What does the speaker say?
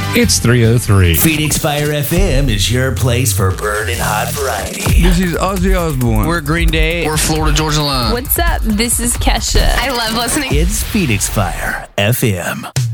It's 3:03. Phoenix Fire FM is your place for burning hot variety. This is Ozzy Osbourne. We're Green Day. We're Florida Georgia Line. What's up? This is Kesha. I love listening. It's Phoenix Fire FM.